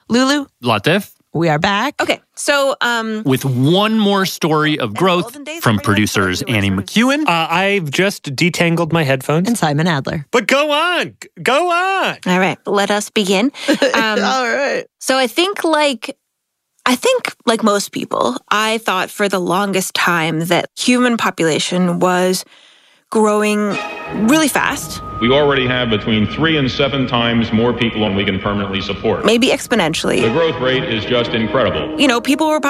Lulu, Latif, we are back. Okay, so with one more story of growth olden days, from everybody producers thought we were Annie sort of- McEwen. I've just detangled my headphones. And Simon Adler. But go on. Go on. all right, let us begin. All right. So I think like most people, I thought for the longest time that human population was growing really fast, We already have between 3 and 7 times more people than we can permanently support. maybe The exponentially. growth rate is just incredible. People were